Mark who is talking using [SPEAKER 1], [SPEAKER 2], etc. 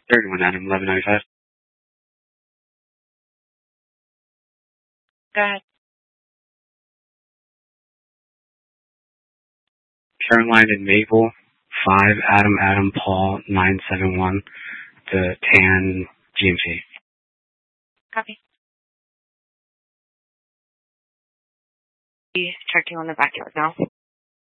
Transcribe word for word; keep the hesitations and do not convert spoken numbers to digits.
[SPEAKER 1] thirty-one Adam, eleven ninety-five.
[SPEAKER 2] Go ahead.
[SPEAKER 1] Caroline and Maple, five Adam Adam Paul nine seven one, the Tan G M C.
[SPEAKER 2] Copy. Checking on the backyard now.